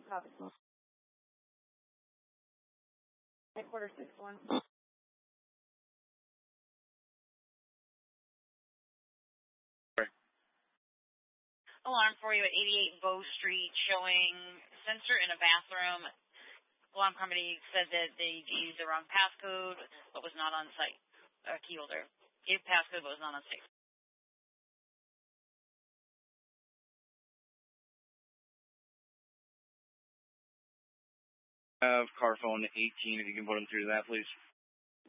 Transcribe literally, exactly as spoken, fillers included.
Copy. Headquarters six one. Alarm for you at eighty-eight Bow Street, showing sensor in a bathroom. Alarm company said that they used the wrong passcode, but was not on site. Uh, key holder. Gave passcode, but was not on site. I have car phone eighteen, if you can put them through that, please.